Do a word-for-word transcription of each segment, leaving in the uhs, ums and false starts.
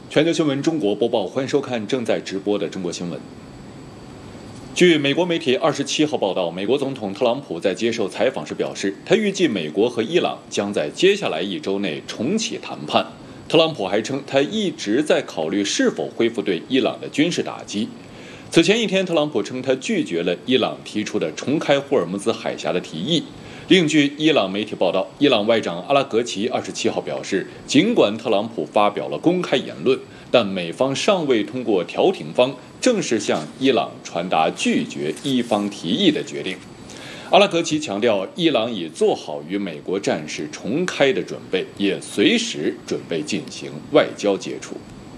全球新闻中国播报，欢迎收看正在直播的中国新闻。据美国媒体二十七号报道，美国总统特朗普在接受采访时表示，他预计美国和伊朗将在接下来一周内重启谈判。特朗普还称，他一直在考虑是否恢复对伊朗的军事打击。此前一天，特朗普称他拒绝了伊朗提出的重开霍尔木兹海峡的提议。另据伊朗媒体报道，伊朗外长阿拉格齐二十七号表示，尽管特朗普发表了公开言论，但美方尚未通过调停方正式向伊朗传达拒绝伊方提议的决定。阿拉格齐强调，伊朗已做好与美国战事重开的准备，也随时准备进行外交接触。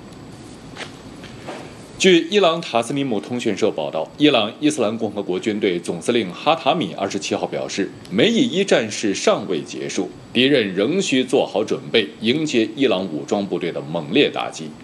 据伊朗塔斯尼姆通讯社报道，伊朗伊斯兰共和国军队总司令哈塔米二十七号表示，梅以伊战事尚未结束，敌人仍需做好准备迎接伊朗武装部队的猛烈打击。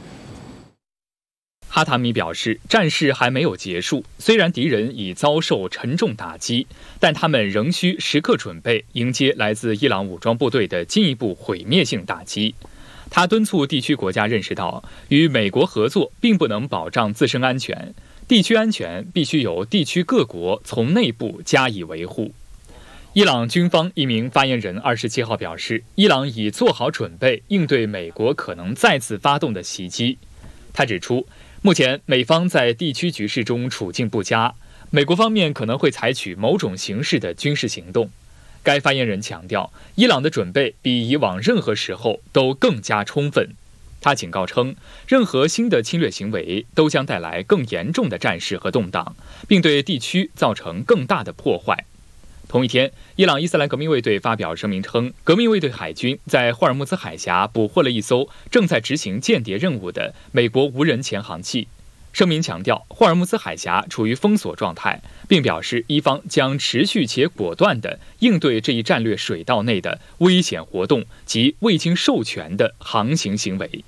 哈塔米表示，战事还没有结束，虽然敌人已遭受沉重打击，但他们仍需时刻准备迎接来自伊朗武装部队的进一步毁灭性打击。他敦促地区国家认识到，与美国合作并不能保障自身安全，地区安全必须由地区各国从内部加以维护。伊朗军方一名发言人二十七号表示，伊朗已做好准备应对美国可能再次发动的袭击。他指出，目前美方在地区局势中处境不佳，美国方面可能会采取某种形式的军事行动。该发言人强调，伊朗的准备比以往任何时候都更加充分。他警告称，任何新的侵略行为都将带来更严重的战事和动荡，并对地区造成更大的破坏。同一天，伊朗伊斯兰革命卫队发表声明称，革命卫队海军在霍尔木兹海峡捕获了一艘正在执行间谍任务的美国无人潜航器。声明强调，霍尔木兹海峡处于封锁状态，并表示伊方将持续且果断地应对这一战略水道内的危险活动及未经授权的航行行为。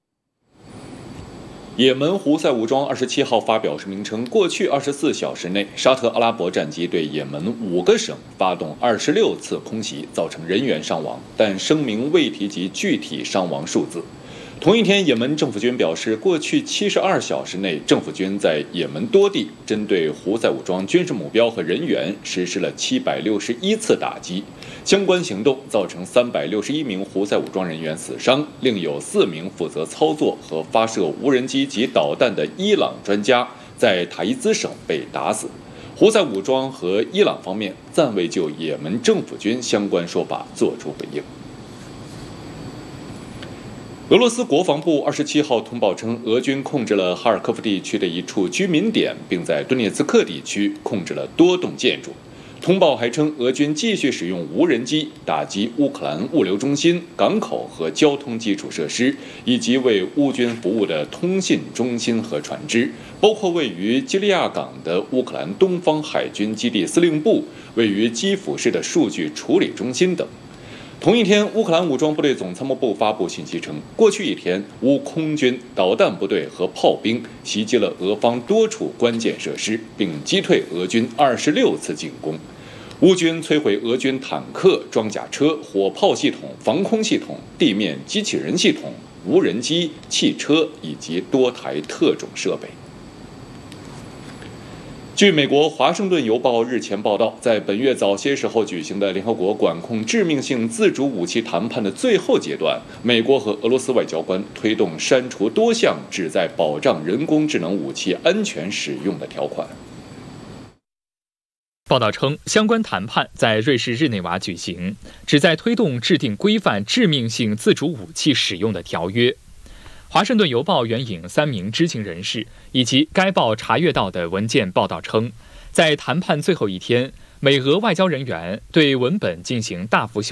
也门胡塞武装二十七号发表声明称，过去二十四小时内，沙特阿拉伯战机对也门五个省发动二十六次空袭，造成人员伤亡，但声明未提及具体伤亡数字。同一天，也门政府军表示，过去七十二小时内，政府军在也门多地针对胡塞武装军事目标和人员实施了七百六十一次打击，相关行动造成三百六十一名胡塞武装人员死伤，另有四名负责操作和发射无人机及导弹的伊朗专家在塔伊兹省被打死。胡塞武装和伊朗方面暂未就也门政府军相关说法作出回应。俄罗斯国防部二十七号通报称，俄军控制了哈尔科夫地区的一处居民点，并在顿涅茨克地区控制了多栋建筑。通报还称，俄军继续使用无人机打击乌克兰物流中心、港口和交通基础设施，以及为乌军服务的通信中心和船只，包括位于基利亚港的乌克兰东方海军基地司令部、位于基辅市的数据处理中心等。同一天，乌克兰武装部队总参谋部发布信息称，过去一天，乌空军、导弹部队和炮兵袭击了俄方多处关键设施，并击退俄军二十六次进攻。乌军摧毁俄军坦克、装甲车、火炮系统、防空系统、地面机器人系统、无人机、汽车以及多台特种设备。据美国《华盛顿邮报》日前报道，在本月早些时候举行的联合国管控致命性自主武器谈判的最后阶段，美国和俄罗斯外交官推动删除多项旨在保障人工智能武器安全使用的条款。 报道称，相关谈判在瑞士日内瓦举行，旨在推动制定规范致命性自主武器使用的条约。华盛顿邮报援引三名知情人士以及该报查阅到的文件报道称，在谈判最后一天，美俄外交人员对文本进行大幅修